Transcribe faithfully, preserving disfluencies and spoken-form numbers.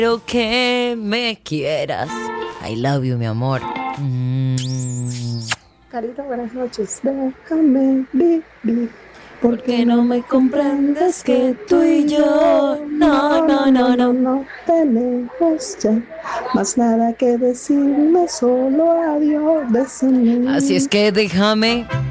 Quiero que me quieras. I love you, mi amor. Mm. Carita, buenas noches. Déjame vivir. Porque no me comprendes que tú y yo no, no, no, no, no tenemos ya más nada que decirme, solo adiós, bésame. Así es que déjame